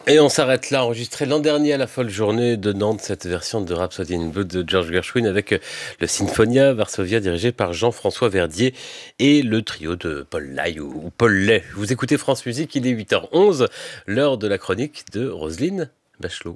Et on s'arrête là, enregistré l'an dernier à la Folle Journée de Nantes, cette version de Rhapsody in Blue de George Gershwin avec le Sinfonia Varsovia dirigé par Jean-François Verdier et le trio de Paul Lay ou Paul Lay. Vous écoutez France Musique, il est 8h11, l'heure de la chronique de Roselyne Bachelot.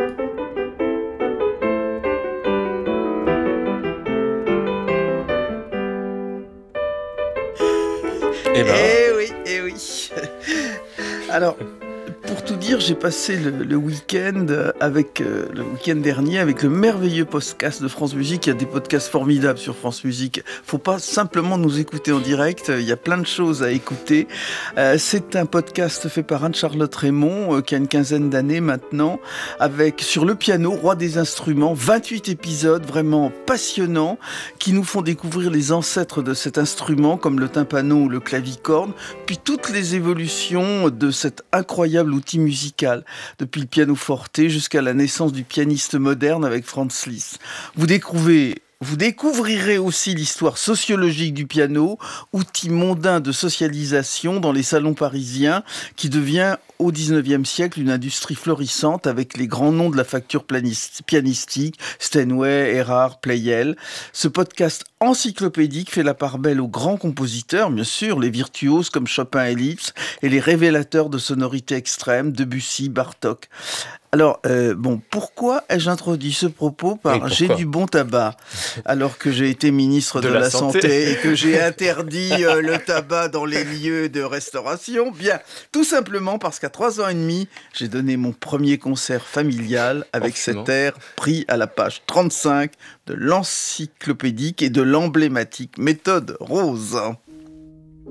Eh oui. Alors, pour tout dire, j'ai passé le week-end le week-end dernier avec le merveilleux podcast de France Musique. Il y a des podcasts formidables sur France Musique. Faut pas simplement nous écouter en direct. Il y a plein de choses à écouter. C'est un podcast fait par Anne-Charlotte Raymond, qui a une quinzaine d'années maintenant, avec sur le piano, roi des instruments, 28 épisodes vraiment passionnants qui nous font découvrir les ancêtres de cet instrument, comme le tympano ou le clavicorde, puis toutes les évolutions de cet incroyable outil musical, depuis le pianoforte jusqu'à la naissance du pianiste moderne avec Franz Liszt. Vous découvrirez aussi l'histoire sociologique du piano, outil mondain de socialisation dans les salons parisiens, qui devient au XIXe siècle une industrie florissante avec les grands noms de la facture pianistique, Steinway, Erard, Pleyel. Ce podcast encyclopédique fait la part belle aux grands compositeurs, bien sûr, les virtuoses comme Chopin et Liszt, et les révélateurs de sonorités extrêmes, Debussy, Bartók. Alors, pourquoi ai-je introduit ce propos par « j'ai du bon tabac » alors que j'ai été ministre de la Santé et que j'ai interdit le tabac dans les lieux de restauration? Bien, tout simplement parce qu'à 3 ans et demi, j'ai donné mon premier concert familial avec cet air pris à la page 35 de l'encyclopédique et de l'emblématique méthode Rose.